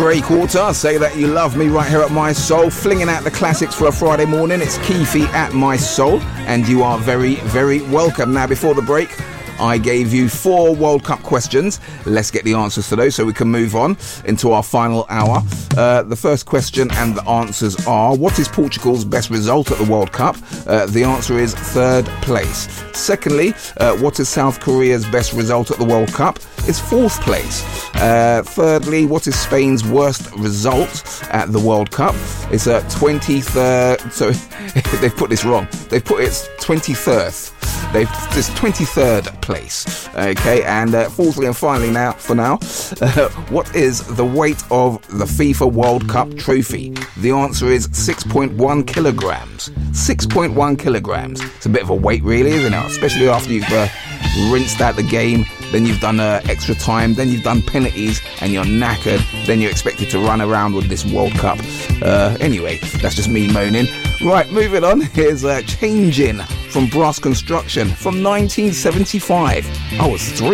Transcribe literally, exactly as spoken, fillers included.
Greyquarter, Say That You Love Me right here at My Soul, flinging out the classics for a Friday morning. It's Keefy at My Soul, and you are very, very welcome. Now, before the break, I gave you four World Cup questions. Let's get the answers to those so we can move on into our final hour. Uh, the first question and the answers are: what is Portugal's best result at the World Cup? Uh, the answer is third place. Secondly, uh, what is South Korea's best result at the World Cup? It's fourth place. Uh, thirdly, what is Spain's worst result at the World Cup? It's a twenty-third. So they've put this wrong. They've put it's twenty-third. They've this twenty-third place. Okay, and uh, fourthly and finally, now for now, uh, what is the weight of the FIFA World Cup trophy? The answer is six point one kilograms. six point one kilograms. It's a bit of a weight, really, isn't it? Especially after you've uh, rinsed out the game, then you've done uh, extra time, then you've done penalties, and you're knackered. Then you're expected to run around with this World Cup. Uh, anyway, that's just me moaning. Right, moving on. Here's uh, Changing from Brass Construction from nineteen seventy-five. I was three.